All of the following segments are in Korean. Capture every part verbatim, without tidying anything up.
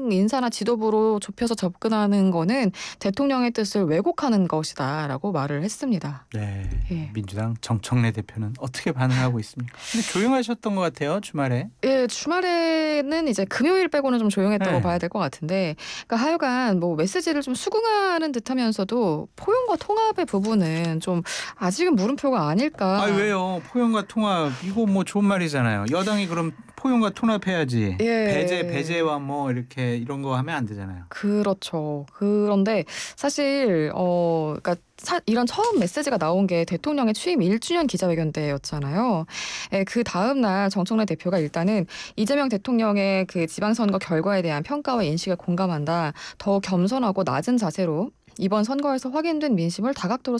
당 인사나 지도부로 좁혀서 접근하는 거는 대통령의 뜻을 왜곡하는 것이다라고 말을 했습니다. 네, 예. 민주당 정청래 대표는 어떻게 반응하고 있습니까? 근데 조용하셨던 것 같아요, 주말에. 예, 주말에는 이제 금요일 빼고는 좀 조용했다고 네. 봐야 될 것 같은데, 그러니까 하여간 뭐 메시지를 좀 수긍하는 듯하면서도 포용과 통합의 부분은 좀 아직은 물음표가 아 아닐까. 왜요? 포용과 통합 이거 뭐 좋은 말이잖아요. 여당이 그럼 포용과 통합해야지. 배제 예. 배제와 뭐 이렇게 이런 거 하면 안 되잖아요. 그렇죠. 그런데 사실 어 그러니까 사 이런 처음 메시지가 나온 게 대통령의 취임 일 주년 기자회견 때였잖아요. 예, 그다음 날 정청래 대표가 일단은 이재명 대통령의 그 지방선거 결과에 대한 평가와 인식에 공감한다. 더욱 겸손하고 낮은 자세로 이번 선거에서 확인된 민심을 다각도로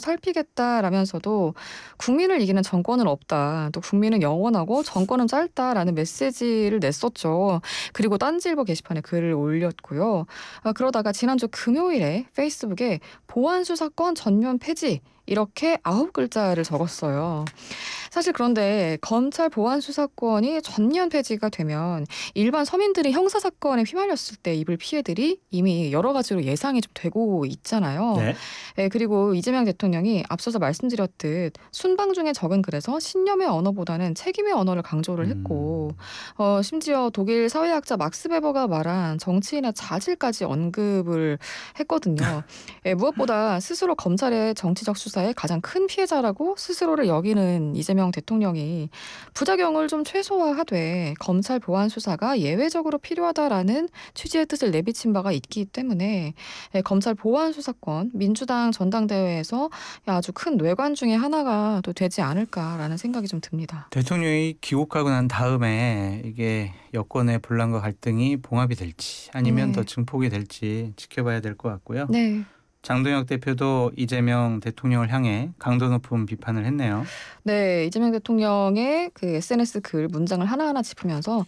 살피겠다라면서도 국민을 이기는 정권은 없다. 또 국민은 영원하고 정권은 짧다라는 메시지를 냈었죠. 그리고 딴지일보 게시판에 글을 올렸고요. 아, 그러다가 지난주 금요일에 페이스북에 보안 수사권 전면 폐지 이렇게 아홉 글자를 적었어요. 사실 그런데 검찰 보안 수사권이 전면 폐지가 되면 일반 서민들이 형사 사건에 휘말렸을 때 입을 피해들이 이미 여러 가지로 예상이 좀 되고 있잖아요. 네. 예, 그리고 이재명 대통령이 앞서서 말씀드렸듯 순방 중에 적은 글에서 신념의 언어보다는 책임의 언어를 강조를 했고, 음. 어, 심지어 독일 사회학자 막스 베버가 말한 정치인의 자질까지 언급을 했거든요. 예, 무엇보다 스스로 검찰의 정치적 수사의 가장 큰 피해자라고 스스로를 여기는 이재명 대통령이 부작용을 좀 최소화하되 검찰 보안 수사가 예외적으로 필요하다라는 취지의 뜻을 내비친 바가 있기 때문에 예, 검찰 보안 수사권 민주당 전당대회에서 아주 큰 뇌관 중에 하나가 또 되지 않을까라는 생각이 좀 듭니다. 대통령이 귀국하고 난 다음에 이게 여권의 분란과 갈등이 봉합이 될지 아니면 더 네. 증폭이 될지 지켜봐야 될 것 같고요. 네. 장동혁 대표도 이재명 대통령을 향해 강도 높은 비판을 했네요. 네, 이재명 대통령의 그 에스엔에스 글 문장을 하나하나 짚으면서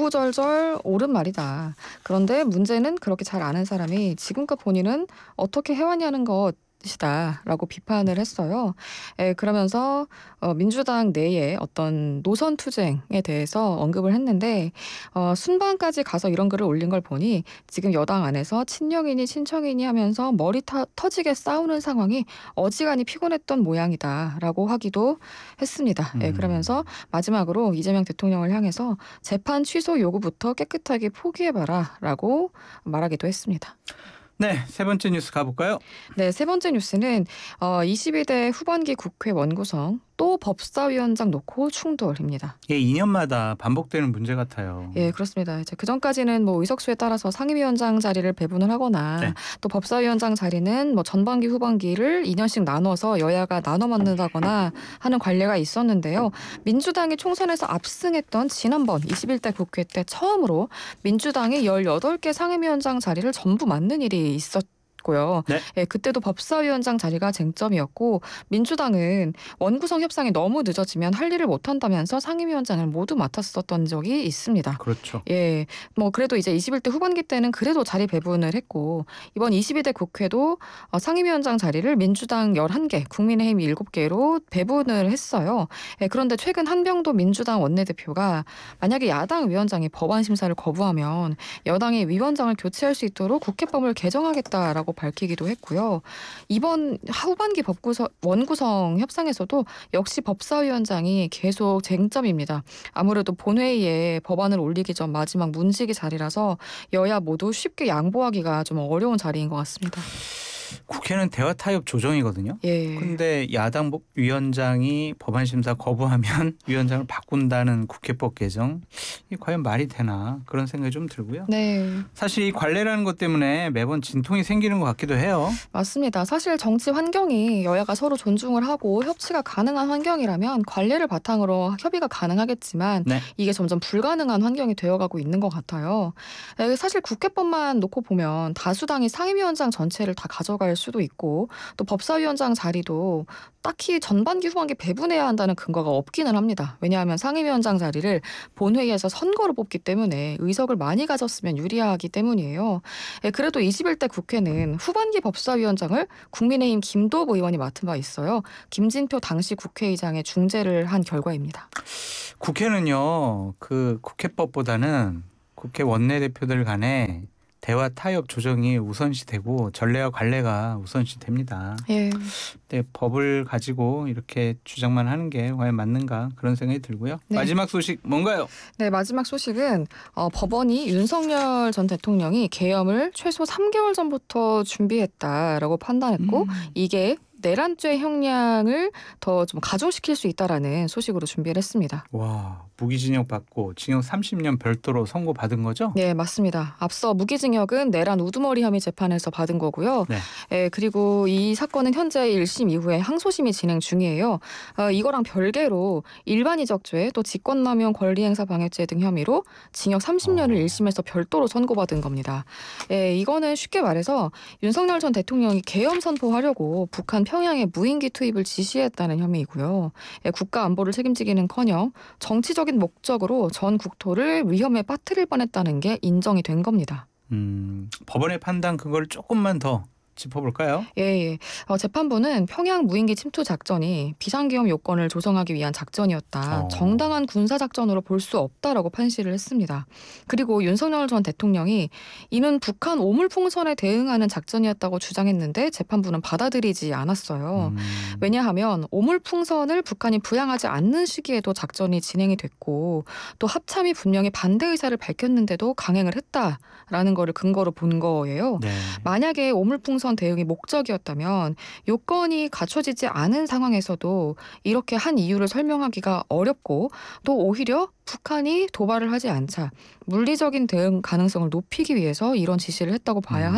구구절절 옳은 말이다. 그런데 문제는 그렇게 잘 아는 사람이 지금껏 본인은 어떻게 해왔냐는 것. 이다라고 비판을 했어요. 에, 그러면서 어, 민주당 내에 어떤 노선 투쟁에 대해서 언급을 했는데 어, 순방까지 가서 이런 글을 올린 걸 보니 지금 여당 안에서 친명이니 친청이니 하면서 머리 타, 터지게 싸우는 상황이 어지간히 피곤했던 모양이다라고 하기도 했습니다. 예, 음. 그러면서 마지막으로 이재명 대통령을 향해서 재판 취소 요구부터 깨끗하게 포기해봐라라고 말하기도 했습니다. 네, 세 번째 뉴스 가볼까요? 네, 세 번째 뉴스는 어, 이십이 대 후반기 국회 원구성 또 법사위원장 놓고 충돌입니다. 이게 이 년마다 반복되는 문제 같아요. 예, 그렇습니다. 이제 그 전까지는 뭐 의석수에 따라서 상임위원장 자리를 배분을 하거나 네. 또 법사위원장 자리는 뭐 전반기 후반기를 이 년씩 나눠서 여야가 나눠 맡는다거나 하는 관례가 있었는데요. 민주당이 총선에서 압승했던 지난번 이십일 대 국회 때 처음으로 민주당이 열여덟 개 상임위원장 자리를 전부 맡는 일이 있었 고요. 네. 예, 그때도 법사위원장 자리가 쟁점이었고 민주당은 원구성 협상이 너무 늦어지면 할 일을 못한다면서 상임위원장을 모두 맡았었던 적이 있습니다. 그렇죠. 예, 뭐 그래도 이제 이십일 대 후반기 때는 그래도 자리 배분을 했고 이번 이십이 대 국회도 어, 상임위원장 자리를 민주당 열한 개, 국민의힘 일곱 개로 배분을 했어요. 예, 그런데 최근 한병도 민주당 원내대표가 만약에 야당 위원장이 법안 심사를 거부하면 여당이 위원장을 교체할 수 있도록 국회법을 개정하겠다라고 밝히기도 했고요. 이번 후반기 법구성 원구성 협상에서도 역시 법사위원장이 계속 쟁점입니다. 아무래도 본회의에 법안을 올리기 전 마지막 문지기 자리라서 여야 모두 쉽게 양보하기가 좀 어려운 자리인 것 같습니다. 국회는 대화 타협 조정이거든요. 예. 근데 야당 위원장이 법안 심사 거부하면 위원장을 바꾼다는 국회법 개정 이게 과연 말이 되나 그런 생각이 좀 들고요. 네. 사실 이 관례라는 것 때문에 매번 진통이 생기는 것 같기도 해요. 맞습니다. 사실 정치 환경이 여야가 서로 존중을 하고 협치가 가능한 환경이라면 관례를 바탕으로 협의가 가능하겠지만 네. 이게 점점 불가능한 환경이 되어가고 있는 것 같아요. 에, 사실 국회법만 놓고 보면 다수당이 상임위원장 전체를 다 가져갈 수도 있고 또 법사위원장 자리도 딱히 전반기 후반기 배분해야 한다는 근거가 없기는 합니다. 왜냐하면 상임위원장 자리를 본회의에서 선거로 뽑기 때문에 의석을 많이 가졌으면 유리하기 때문이에요. 예, 그래도 이십일 대 국회는 후반기 법사위원장을 국민의힘 김도읍 의원이 맡은 바 있어요. 김진표 당시 국회의장의 중재를 한 결과입니다. 국회는요. 그 국회법보다는 국회 원내대표들 간에 대화 타협 조정이 우선시되고 전례와 관례가 우선시됩니다. 예. 근데 법을 가지고 이렇게 주장만 하는 게 과연 맞는가 그런 생각이 들고요. 네. 마지막 소식 뭔가요? 네, 마지막 소식은 어, 법원이 윤석열 전 대통령이 계엄을 최소 삼 개월 전부터 준비했다라고 판단했고 음. 이게 내란죄 형량을 더 좀 가중시킬 수 있다라는 소식으로 준비를 했습니다. 와, 무기징역 받고 징역 삼십 년 별도로 선고받은 거죠? 네, 맞습니다. 앞서 무기징역은 내란 우두머리 혐의 재판에서 받은 거고요. 네. 예, 그리고 이 사건은 현재 일 심 이후에 항소심이 진행 중이에요. 어, 이거랑 별개로 일반이적죄 또 직권남용 권리행사 방해죄 등 혐의로 징역 삼십 년을 어. 일 심에서 별도로 선고받은 겁니다. 예, 이거는 쉽게 말해서 윤석열 전 대통령이 계엄 선포하려고 북한 평양에 무인기 투입을 지시했다는 혐의이고요. 예, 국가 안보를 책임지기는커녕 정치적인 목적으로 전 국토를 위험에 빠뜨릴 뻔했다는 게 인정이 된 겁니다. 음, 법원의 판단 그걸 조금만 더 짚어볼까요? 예, 예. 어, 재판부는 평양 무인기 침투 작전이 비상계엄 요건을 조성하기 위한 작전이었다. 어. 정당한 군사 작전으로 볼 수 없다라고 판시를 했습니다. 그리고 윤석열 전 대통령이 이는 북한 오물풍선에 대응하는 작전이었다고 주장했는데 재판부는 받아들이지 않았어요. 음. 왜냐하면 오물풍선을 북한이 부양하지 않는 시기에도 작전이 진행이 됐고 또 합참이 분명히 반대 의사를 밝혔는데도 강행을 했다라는 거를 근거로 본 거예요. 네. 만약에 오물풍선 대응이 목적이었다면 요건이 갖춰지지 않은 상황에서도 이렇게 한 이유를 설명하기가 어렵고 또 오히려 북한이 도발을 하지 않자 물리적인 대응 가능성을 높이기 위해서 이런 지시를 했다고 봐야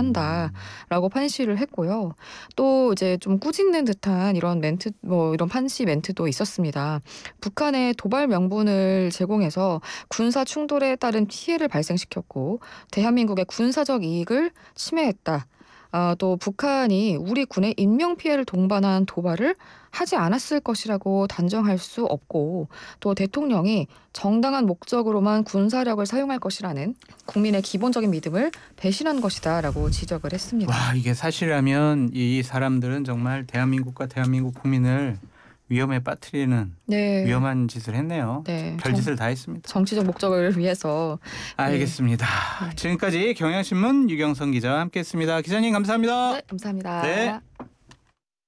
한다라고 판시를 했고요. 또 이제 좀 꾸짖는 듯한 이런 멘트, 뭐 이런 판시 멘트도 있었습니다. 북한의 도발 명분을 제공해서 군사 충돌에 따른 피해를 발생시켰고 대한민국의 군사적 이익을 침해했다. 어, 또 북한이 우리 군의 인명 피해를 동반한 도발을 하지 않았을 것이라고 단정할 수 없고 또 대통령이 정당한 목적으로만 군사력을 사용할 것이라는 국민의 기본적인 믿음을 배신한 것이다라고 지적을 했습니다. 와, 이게 사실이라면 이 사람들은 정말 대한민국과 대한민국 국민을 위험에 빠뜨리는 네. 위험한 짓을 했네요. 네. 별짓을 다 했습니다. 정치적 목적을 위해서. 알겠습니다. 네. 지금까지 경향신문 유경선 기자와 함께했습니다. 기자님 감사합니다. 네, 감사합니다. 네.